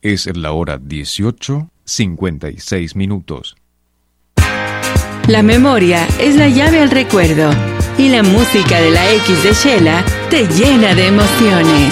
Es la hora 18:56. La memoria es la llave al recuerdo y la música de la X de Shela te llena de emociones.